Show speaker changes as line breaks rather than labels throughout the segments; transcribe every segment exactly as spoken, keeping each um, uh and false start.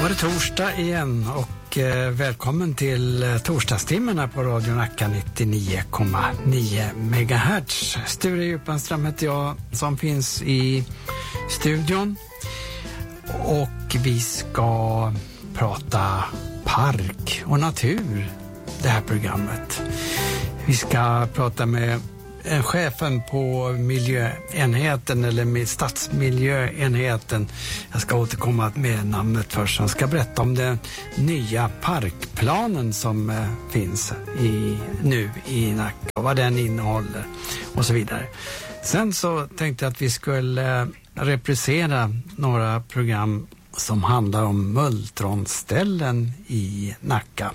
var det torsdag igen och eh, välkommen till eh, torsdagstimmen här på Radio Nacka nittionio komma nio megahertz. Sture Djupanström heter jag som finns i studion och vi ska prata park och natur det här programmet. Vi ska prata med chefen på miljöenheten eller med stadsmiljöenheten. Jag ska återkomma med namnet först. Jag ska berätta om den nya parkplanen som eh, finns i, nu i Nacka och vad den innehåller och så vidare. Sen så tänkte jag att vi skulle eh, reprisera några program som handlar om multronställen i Nacka.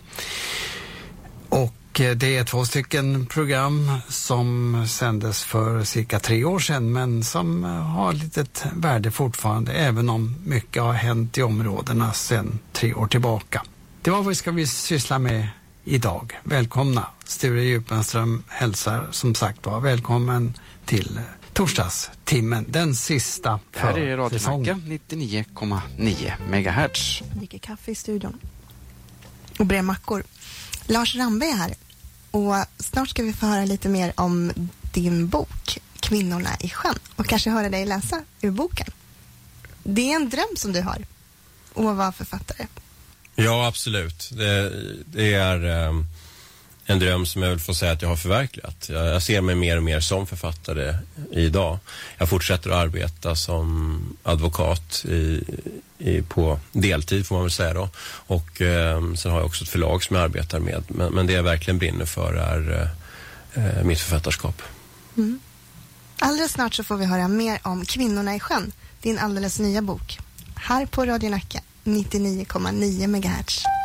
Och det är två stycken program som sändes för cirka tre år sedan men som har litet värde fortfarande även om mycket har hänt i områdena sedan tre år tillbaka. Det var vad vi ska vi syssla med idag. Välkomna. Sture Djupanström hälsar som sagt var. Välkommen till torsdagstimmen, den sista för
säsongen. Det här är Radio
säsongen.
Nacka nittionio komma nio megahertz.
Dricker kaffe i studion och brer mackor. Lars Rambe är här och snart ska vi få höra lite mer om din bok Kvinnorna i sjön och kanske höra dig läsa ur boken. Det är en dröm som du har att vara författare.
Ja, absolut. Det, det är um, en dröm som jag vill få säga att jag har förverkligat. Jag, jag ser mig mer och mer som författare idag. Jag fortsätter att arbeta som advokat i, i, på deltid får man väl säga då. Och um, sen har jag också ett förlag som jag arbetar med. Men, men det jag verkligen brinner för är uh, mitt författarskap.
Mm. Alldeles snart så får vi höra mer om Kvinnorna i sjön. Din alldeles nya bok. Här på Radio Nacka nittionio komma nio megahertz.